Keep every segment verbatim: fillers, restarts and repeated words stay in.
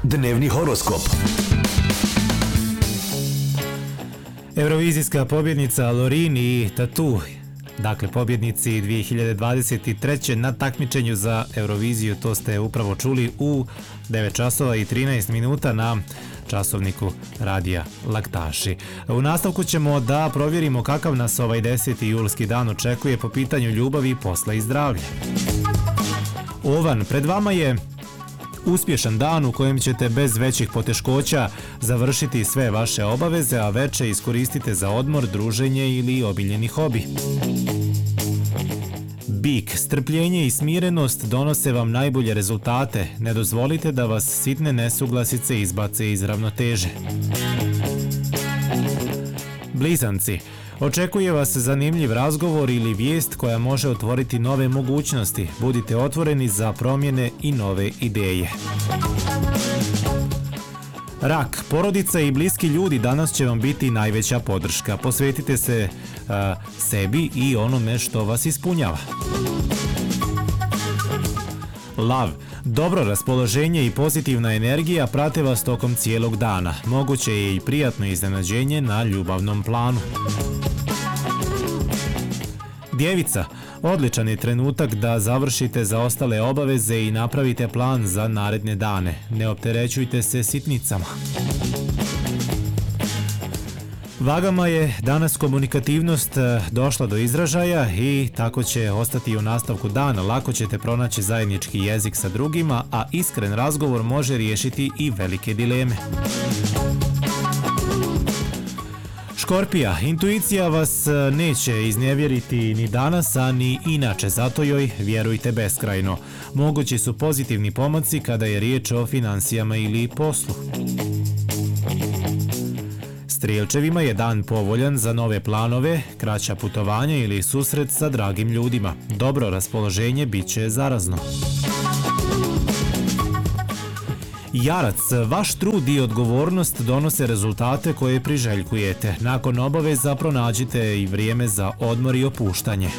Dnevni horoskop. Eurovizijska pobjednica Loreen i Tatu, dakle pobjednici dvije hiljade dvadeset treće na takmičenju za Euroviziju, to ste upravo čuli u devet časova i trinaest minuta na časovniku radija Laktaši. U nastavku ćemo da provjerimo kakav nas ovaj deseti julski dan očekuje po pitanju ljubavi, posla i zdravlja. Ovan, pred vama je uspješan dan u kojem ćete bez većih poteškoća završiti sve vaše obaveze, a veče iskoristite za odmor, druženje ili omiljeni hobi. Bik, strpljenje i smirenost donose vam najbolje rezultate. Ne dozvolite da vas sitne nesuglasice izbace iz ravnoteže. Blizanci, očekuje vas zanimljiv razgovor ili vijest koja može otvoriti nove mogućnosti. Budite otvoreni za promjene i nove ideje. Rak, porodica i bliski ljudi danas će vam biti najveća podrška. Posvetite se a, sebi i onome što vas ispunjava. Lav, dobro raspoloženje i pozitivna energija prate vas tokom cijelog dana. Moguće je i prijatno iznenađenje na ljubavnom planu. Djevica, odličan je trenutak da završite zaostale obaveze i napravite plan za naredne dane. Ne opterećujte se sitnicama. Vagama je danas komunikativnost došla do izražaja i tako će ostati u nastavku dana. Lako ćete pronaći zajednički jezik sa drugima, a iskren razgovor može riješiti i velike dileme. Škorpija, intuicija vas neće iznevjeriti ni danas, a ni inače, zato joj vjerujte beskrajno. Mogući su pozitivni pomaci kada je riječ o financijama ili poslu. Strijelčevima je dan povoljan za nove planove, kraća putovanja ili susret sa dragim ljudima. Dobro raspoloženje bit će zarazno. Jarac, vaš trud i odgovornost donose rezultate koje priželjkujete. Nakon obaveza pronađite i vrijeme za odmor i opuštanje.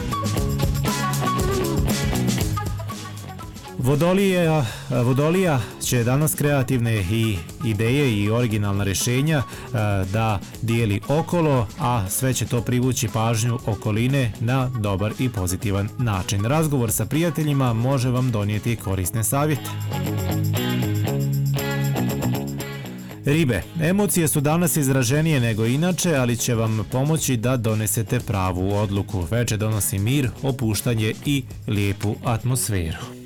Vodolija, Vodolija će danas kreativne i ideje i originalna rješenja da dijeli okolo, a sve će to privući pažnju okoline na dobar i pozitivan način. Razgovor sa prijateljima može vam donijeti korisne savjete. Ribe, emocije su danas izraženije nego inače, ali će vam pomoći da donesete pravu odluku. Veče donosi mir, opuštanje i lijepu atmosferu.